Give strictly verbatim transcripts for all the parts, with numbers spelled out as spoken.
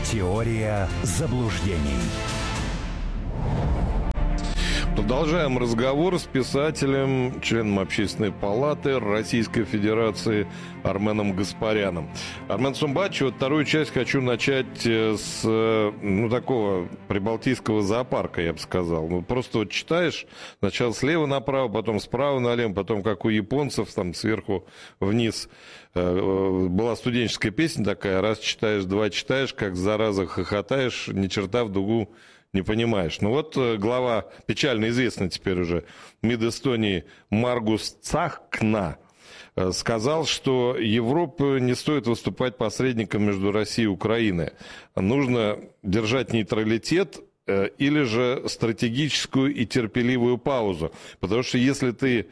Теория заблуждений. Продолжаем разговор с писателем, членом Общественной палаты Российской Федерации Арменом Гаспаряном. Армен Сумбатович, вот вторую часть хочу начать с, ну, такого прибалтийского зоопарка, я бы сказал. Ну, просто вот читаешь сначала слева направо, потом справа налево, потом как у японцев, там сверху вниз. Была студенческая песня такая: раз читаешь, два читаешь, как зараза хохотаешь, ни черта в дугу не понимаешь. Ну вот глава, печально известный теперь уже, МИД Эстонии Маргус Цахкна сказал, что Европе не стоит выступать посредником между Россией и Украиной. Нужно держать нейтралитет или же стратегическую и терпеливую паузу. Потому что если ты...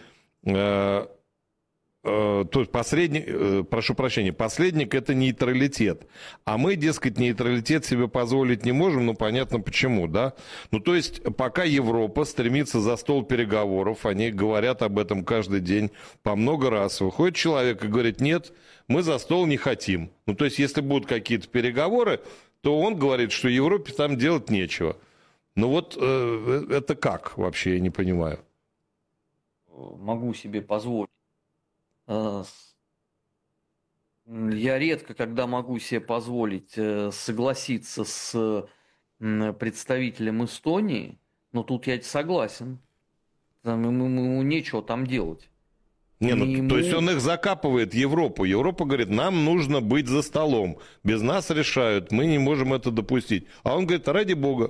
То есть посредник, прошу прощения, посредник — это нейтралитет. А мы, дескать, нейтралитет себе позволить не можем, ну понятно почему, да? Ну то есть пока Европа стремится за стол переговоров, они говорят об этом каждый день по много раз, выходит человек и говорит: нет, мы за стол не хотим. Ну то есть если будут какие-то переговоры, то он говорит, что Европе там делать нечего. Ну вот э, это как вообще, я не понимаю. Могу себе позволить. Я редко, когда могу себе позволить согласиться с представителем Эстонии, но тут я согласен. Ему, ему нечего там делать. Не, ну, ему... То есть он их закапывает, Европу. Европа говорит: нам нужно быть за столом. Без нас решают, мы не можем это допустить. А он говорит: ради бога.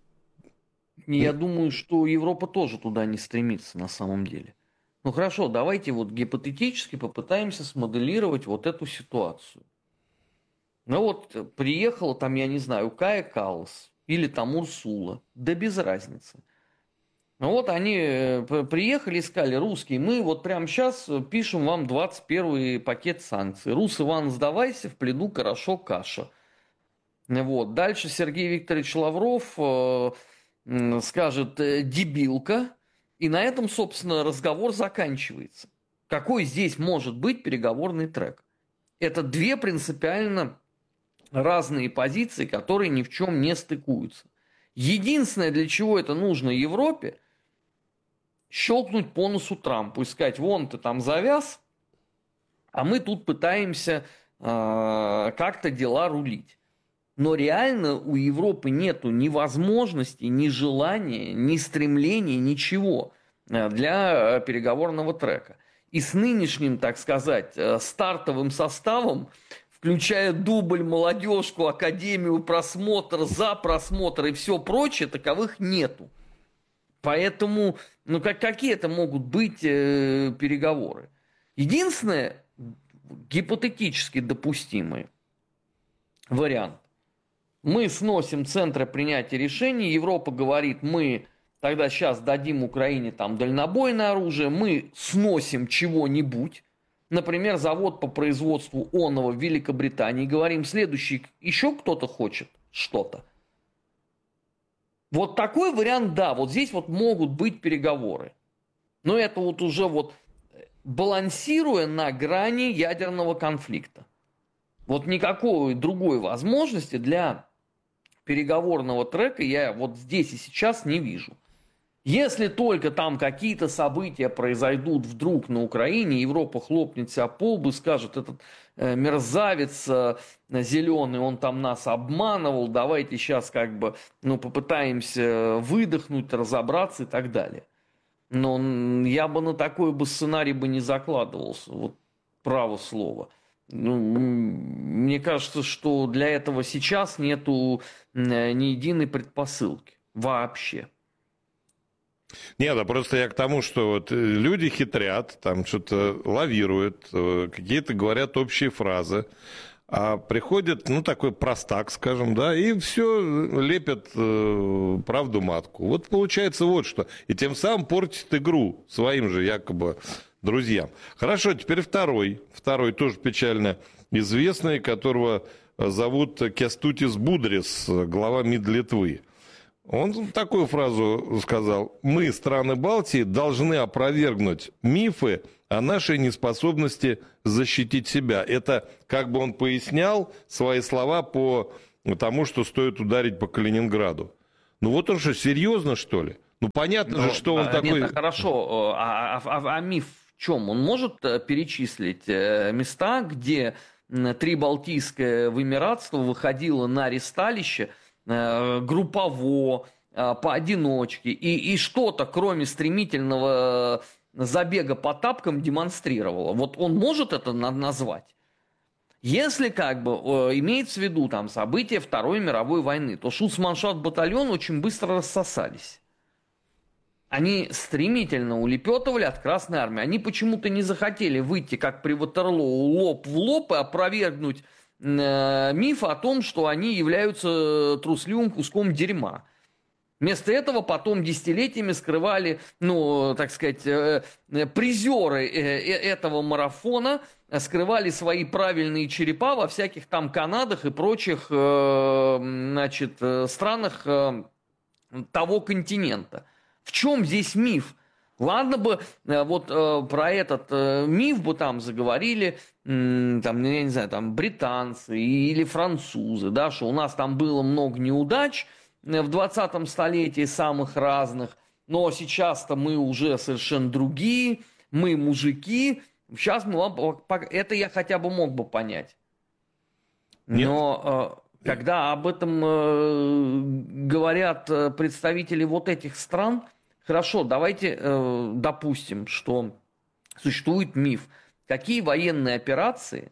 Я думаю, что Европа тоже туда не стремится на самом деле. Ну хорошо, давайте вот гипотетически попытаемся смоделировать вот эту ситуацию. Ну вот приехала там, я не знаю, Кая Каллас или там Урсула, да без разницы. Ну вот они приехали и сказали: русские, мы вот прямо сейчас пишем вам двадцать первый пакет санкций. Рус Иван, сдавайся, в плену хорошо каша. Вот. Дальше Сергей Викторович Лавров э, скажет: дебилка. И на этом, собственно, разговор заканчивается. Какой здесь может быть переговорный трек? Это две принципиально разные позиции, которые ни в чем не стыкуются. Единственное, для чего это нужно Европе, щелкнуть по носу Трампу и сказать: вон ты там завяз, а мы тут пытаемся э, как-то дела рулить. Но реально у Европы нету ни возможности, ни желания, ни стремления, ничего для переговорного трека. И с нынешним, так сказать, стартовым составом, включая дубль, молодежку, академию, просмотр, за просмотр и все прочее, таковых нету. Поэтому, ну как, какие это могут быть э, переговоры? Единственное, гипотетически допустимый вариант. Мы сносим центры принятия решений, Европа говорит: мы тогда сейчас дадим Украине там дальнобойное оружие, мы сносим чего-нибудь, например, завод по производству оного в Великобритании, говорим: следующий, еще кто-то хочет что-то. Вот такой вариант, да, вот здесь вот могут быть переговоры. Но это вот уже вот балансируя на грани ядерного конфликта. Вот никакой другой возможности для переговорного трека я вот здесь и сейчас не вижу. Если только там какие-то события произойдут вдруг на Украине, Европа хлопнет себя по лбу и скажет: этот э, мерзавец э, зеленый, он там нас обманывал, давайте сейчас как бы ну, попытаемся выдохнуть, разобраться и так далее. Но я бы на такой бы сценарий бы не закладывался, вот право слово. Ну, мне кажется, что для этого сейчас нету ни единой предпосылки вообще. Нет, а просто я к тому, что вот люди хитрят, там что-то лавируют, какие-то говорят общие фразы, а приходит, ну, такой простак, скажем, да, и все лепят э, правду матку. Вот получается вот что. И тем самым портит игру своим же якобы друзьям. Хорошо, теперь второй. Второй тоже печально известный, которого зовут Кястутис Будрис, глава МИД Литвы. Он такую фразу сказал: мы, страны Балтии, должны опровергнуть мифы о нашей неспособности защитить себя. Это, как бы он пояснял свои слова по тому, что стоит ударить по Калининграду. Ну вот он что, серьезно, что ли? Ну понятно же, Ну, что он а, такой... Нет, а хорошо, а, а- а- а миф в чем? Он может э, перечислить э, места, где м, Трибалтийское вымиратство выходило на ресталище э, группово, э, поодиночке, и, и что-то, кроме стремительного забега по тапкам, демонстрировало. Вот он может это на- назвать? Если как бы э, имеется в виду там события Второй мировой войны, то Шуцманшафт батальон очень быстро рассосались. Они стремительно улепетывали от Красной Армии. Они почему-то не захотели выйти, как при Ватерлоу, лоб в лоб и опровергнуть э, миф о том, что они являются трусливым куском дерьма. Вместо этого потом десятилетиями скрывали, ну, так сказать, э, э, призеры э, э, этого марафона, э, скрывали свои правильные черепа во всяких там Канадах и прочих, э, значит, э, странах э, того континента. В чем здесь миф? Ладно бы э, вот э, про этот э, миф бы там заговорили, м, там, я не знаю, там британцы или французы, да, что у нас там было много неудач э, в двадцатом столетии самых разных, но сейчас-то мы уже совершенно другие, мы мужики, сейчас мы вам... пок- Это я хотя бы мог бы понять. Нет. Но э, когда об этом э, говорят э, представители вот этих стран, хорошо, давайте э, допустим, что существует миф. Какие военные операции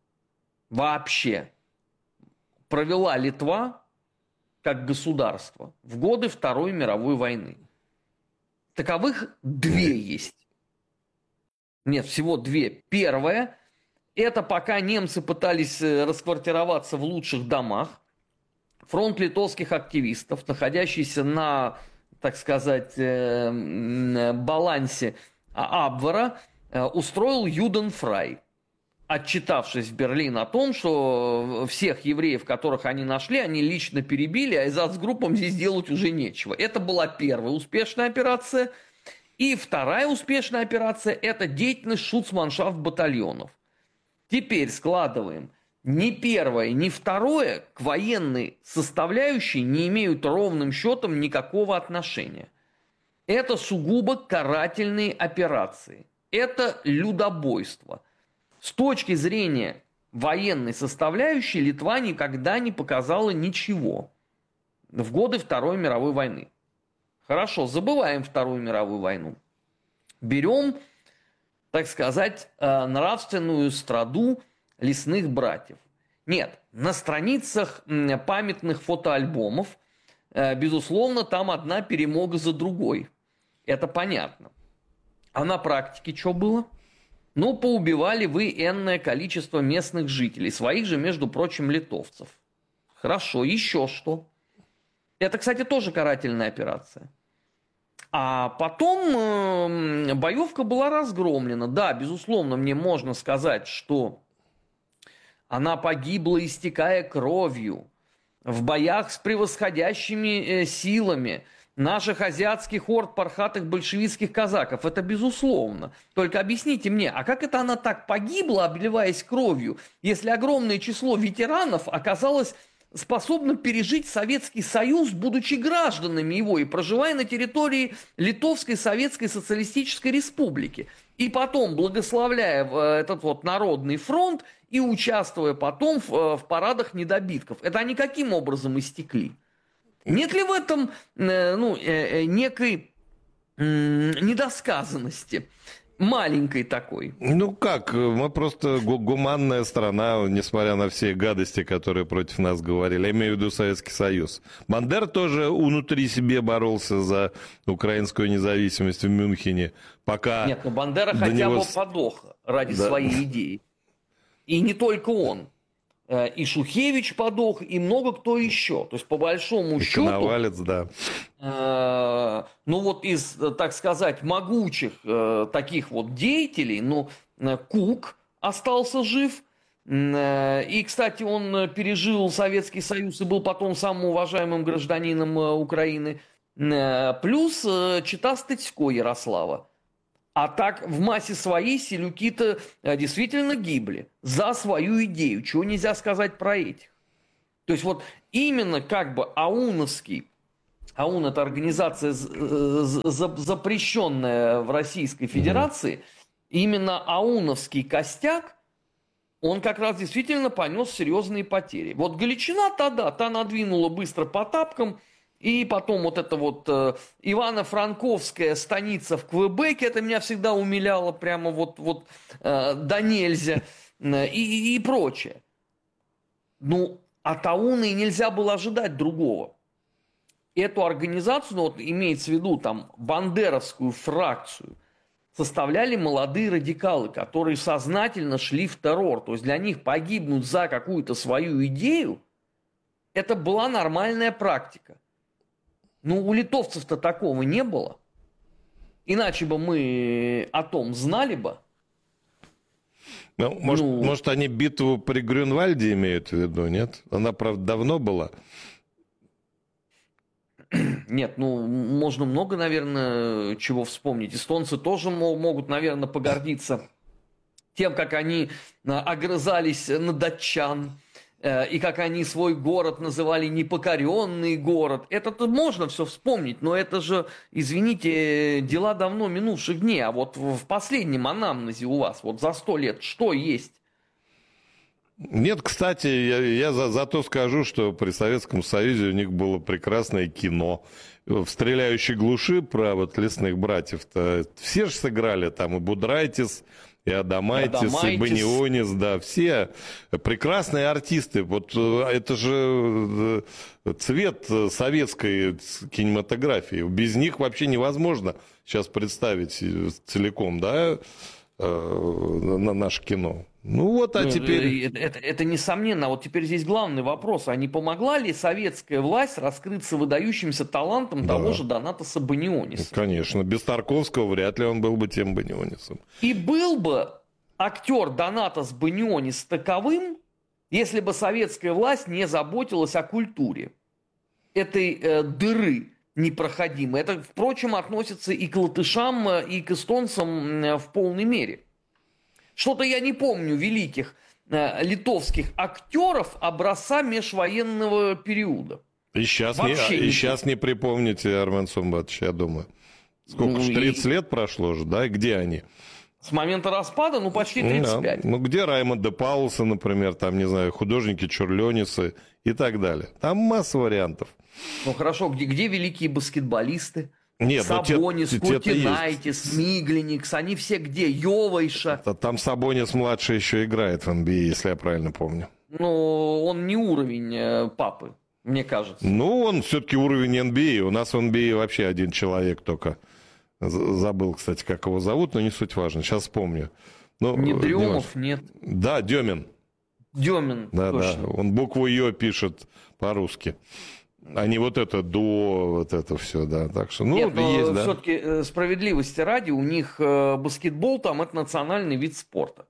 вообще провела Литва как государство в годы Второй мировой войны? Таковых две есть. Нет, всего две. Первое – это пока немцы пытались э, расквартироваться в лучших домах, фронт литовских активистов, находящийся на, так сказать, э, м, балансе а- Абвера, э, устроил Юденфрай, отчитавшись в Берлин о том, что всех евреев, которых они нашли, они лично перебили, а из ацгруппам здесь делать уже нечего. Это была первая успешная операция. И вторая успешная операция – это деятельность шуцманшафт батальонов. Теперь складываем. Ни первое, ни второе к военной составляющей не имеют ровным счетом никакого отношения. Это сугубо карательные операции. Это людобойство. С точки зрения военной составляющей Литва никогда не показала ничего в годы Второй мировой войны. Хорошо, забываем Вторую мировую войну. Берем, так сказать, э, нравственную страду лесных братьев. Нет, на страницах м, памятных фотоальбомов, э, безусловно, там одна перемога за другой. Это понятно. А на практике что было? Ну, поубивали вы энное количество местных жителей, своих же, между прочим, литовцев. Хорошо, еще что? Это, кстати, тоже карательная операция. А потом э, боевка была разгромлена. Да, безусловно, мне можно сказать, что она погибла, истекая кровью, в боях с превосходящими э, силами наших азиатских орд пархатых большевистских казаков. Это безусловно. Только объясните мне, а как это она так погибла, обливаясь кровью, если огромное число ветеранов оказалось способно пережить Советский Союз, будучи гражданами его и проживая на территории Литовской Советской Социалистической Республики. И потом, благословляя этот вот Народный фронт и участвуя потом в, в парадах недобитков. Это они каким образом истекли? Нет ли в этом ну, некой недосказанности? Маленькой такой. Ну как, мы просто гу- гуманная страна, несмотря на все гадости, которые против нас говорили. Я имею в виду Советский Союз. Бандера тоже внутри себе боролся за украинскую независимость в Мюнхене, пока... Нет, но Бандера до хотя него... бы подох ради Да. своей идеи. И не только он. И Шухевич подох, и много кто еще. То есть, по большому И счету... Коновалец, да. Э, ну вот из, так сказать, могучих э, таких вот деятелей, ну, э, Кук остался жив. Э, и, кстати, он пережил Советский Союз и был потом самым уважаемым гражданином э, Украины. Э, плюс э, чета Стыцко Ярослава. А так в массе своей селюки-то э, действительно гибли за свою идею. Чего нельзя сказать про этих? То есть вот именно как бы АУНовский, АУН это организация, запрещенная в Российской Федерации, именно АУНовский костяк, он как раз действительно понес серьезные потери. Вот Галичина тогда, та надвинула быстро по тапкам, и потом вот эта вот э, Ивано-Франковская станица в Квебеке, это меня всегда умиляло прямо вот, вот э, до нельзя, э, и, и прочее. Ну, от АУНа и нельзя было ожидать другого. Эту организацию, ну, вот имеется в виду там бандеровскую фракцию, составляли молодые радикалы, которые сознательно шли в террор. То есть для них погибнуть за какую-то свою идею, это была нормальная практика. Ну, у литовцев-то такого не было. Иначе бы мы о том знали бы. Ну, может, Ну, может, они битву при Грюнвальде имеют в виду, нет? Она, правда, давно была. Нет, ну, можно много, наверное, чего вспомнить. Эстонцы тоже могут, наверное, погордиться тем, как они огрызались на датчан, и как они свой город называли непокоренный город. Это-то можно все вспомнить, но это же, извините, дела давно минувших дней. А вот в последнем анамнезе у вас, вот за сто лет, что есть? Нет, кстати, я, я за, зато скажу, что при Советском Союзе у них было прекрасное кино. В «Стреляющей глуши» про вот лесных братьев-то все же сыграли там и Будрайтис, и Адамайтис, и, Адамайтис. и Банионис, да, все прекрасные артисты. Вот это же цвет советской кинематографии. Без них вообще невозможно сейчас представить целиком, да, на наше кино. Ну вот, а теперь... Это, это, это несомненно. А вот теперь здесь главный вопрос. А не помогла ли советская власть раскрыться выдающимся талантом, да, того же Донатаса Баниониса? Конечно. Без Тарковского вряд ли он был бы тем Банионисом. И был бы актер Донатас Банионис таковым, если бы советская власть не заботилась о культуре этой э, дыры непроходимой. Это, впрочем, относится и к латышам, и к эстонцам э, в полной мере. Что-то я не помню великих э, литовских актеров образца межвоенного периода. И сейчас, не, и сейчас не припомните, Армен Сумбатович, я думаю. Сколько ж, ну, тридцать и... лет прошло же, да? Где они? С момента распада, ну, почти тридцать пять. Да. Ну, где Раймонд де Паулса, например, там, не знаю, художники Чурлёнисы и так далее. Там масса вариантов. Ну, хорошо, где, где великие баскетболисты? Нет, Сабонис, те, Куртинайтис, Мигленикс, они все где? Йовайша. Там Сабонис младший еще играет в эн би эй, если я правильно помню. Ну, он не уровень папы, мне кажется. Ну, он все-таки уровень эн би эй. У нас в эн би эй вообще один человек только. Забыл, кстати, как его зовут, но не суть важно. Сейчас вспомню. Ну, не Дрёмов, не нет. Да, Демин. Демин, да, точно. Да, он букву Ё пишет по-русски. А не вот это до, вот это все, да. Так что, ну, Нет, но есть, да. все-таки справедливости ради, у них баскетбол там это национальный вид спорта.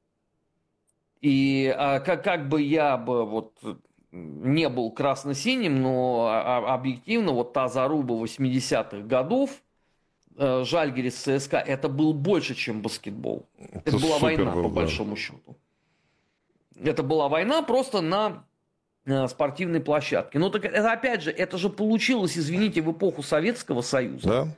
И а, как, как бы я бы вот не был красно-синим, но а, объективно вот та заруба восьмидесятых годов, Жальгирис ЦСКА, это был больше, чем баскетбол. Это, это была война, был, по да. большому счету. Это была война просто на спортивной площадке. Ну, так это, опять же, это же получилось, извините, в эпоху Советского Союза. Да.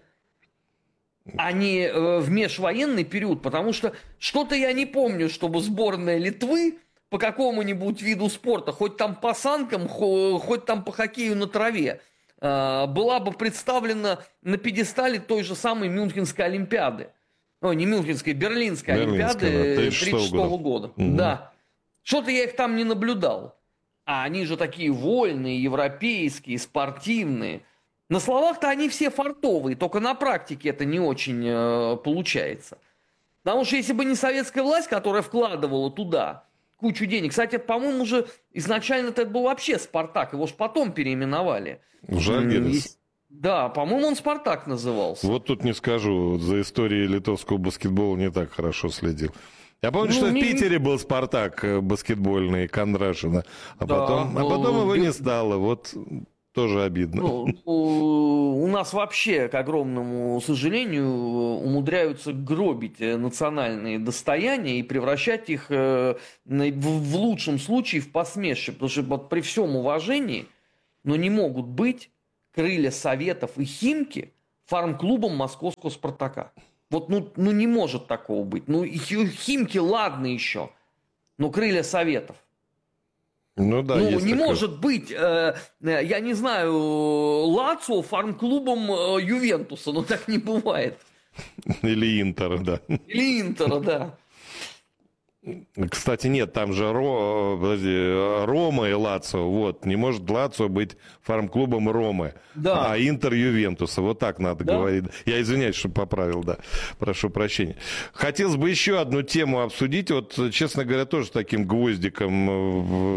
А не э, в межвоенный период, потому что что-то я не помню, чтобы сборная Литвы по какому-нибудь виду спорта, хоть там по санкам, хоть там по хоккею на траве, э, была бы представлена на пьедестале той же самой Мюнхенской Олимпиады. Ой, не Мюнхенской, Берлинской Олимпиады тридцать шестого года. Угу. Да. Что-то я их там не наблюдал. А они же такие вольные, европейские, спортивные. На словах-то они все фартовые, только на практике это не очень э, получается. Потому что если бы не советская власть, которая вкладывала туда кучу денег. Кстати, это, по-моему, уже изначально это был вообще «Спартак», его же потом переименовали. Жальгирис. Да, по-моему, он «Спартак» назывался. Вот тут не скажу, за историей литовского баскетбола не так хорошо следил. Я помню, ну, что не... в Питере был «Спартак» баскетбольный, Кондрашина, а, да, потом, а потом его не стало. Вот тоже обидно. Ну, у нас вообще, к огромному сожалению, умудряются гробить национальные достояния и превращать их в лучшем случае в посмешище. Потому что вот при всем уважении, но не могут быть крылья Советов и Химки фарм-клубом московского «Спартака». Вот ну, ну не может такого быть. Ну Химки ладно еще, но крылья Советов. Ну да, ну, есть не такое. может быть, э, я не знаю, Лацио фарм-клубом э, Ювентуса, но так не бывает. Или Интера, да. Или Интера, да. Кстати, нет, там же Ро, подожди, Рома и Лацио. Вот, не может Лацио быть фарм-клубом Ромы, Да. а Интер Ювентуса. Вот так надо Да. говорить. Я извиняюсь, что поправил, да. Прошу прощения. Хотелось бы еще одну тему обсудить. Вот, честно говоря, тоже таким гвоздиком в